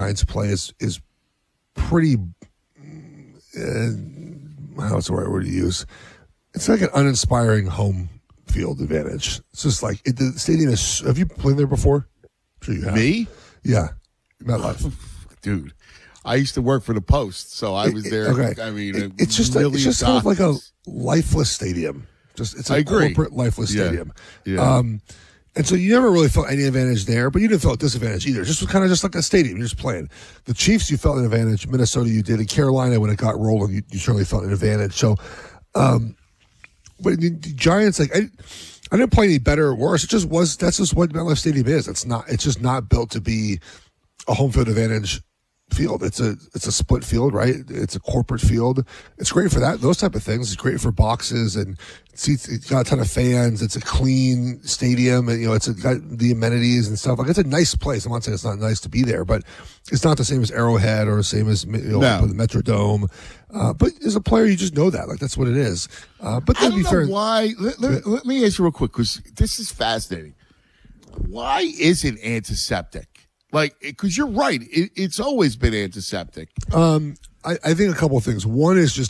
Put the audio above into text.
Giants play is pretty. What's the right word to use? It's like an uninspiring home field advantage. It's just like the stadium is. Have you played there before? I'm sure you have. Me? Yeah, MetLife. Dude, I used to work for the Post, so I was there. Okay. I mean, it's just kind of like a lifeless stadium. It's a corporate lifeless stadium. Yeah. And so you never really felt any advantage there, but you didn't feel a disadvantage either. It just was kind of just like a stadium. You're just playing. The Chiefs, you felt an advantage. Minnesota, you did. And Carolina, when it got rolling, you certainly felt an advantage. So, but the Giants, like, I didn't play any better or worse. It just was. That's just what MetLife Stadium is. It's just not built to be a home field advantage field. It's a split field, right? It's a corporate field. It's great for that. Those type of things. It's great for boxes and seats. It's got a ton of fans. It's a clean stadium, and it's got the amenities and stuff. Like, it's a nice place. I'm not saying it's not nice to be there, but it's not the same as Arrowhead or the same as the Metrodome. But as a player, you just know that. Like, that's what it is. But I don't know why. Let me ask you real quick, because this is fascinating. Why is it antiseptic? Like, because you're right, it's always been antiseptic. I think a couple of things. One is just